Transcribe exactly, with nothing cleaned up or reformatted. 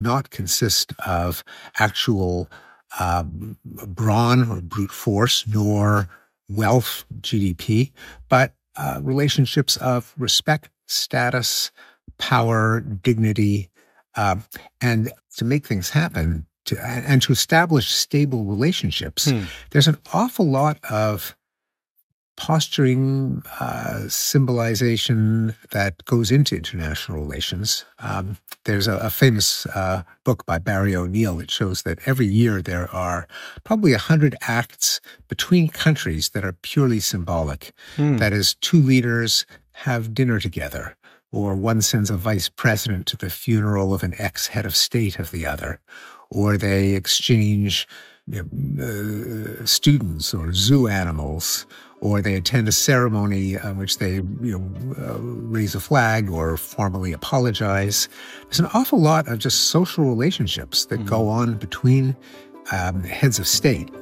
not consist of actual um, brawn or brute force, nor wealth, G D P, but uh, relationships of respect, status, power, dignity, um, and to make things happen to, and to establish stable relationships, Hmm. there's an awful lot of posturing, uh, symbolization that goes into international relations. Um, there's a, a famous uh, book by Barry O'Neill that shows that every year there are probably a hundred acts between countries that are purely symbolic. Hmm. That is, two leaders have dinner together, or one sends a vice president to the funeral of an ex-head of state of the other, or they exchange you know, uh, students or zoo animals, or they attend a ceremony in which they you know, uh, raise a flag or formally apologize. There's an awful lot of just social relationships that mm-hmm. go on between um, heads of state.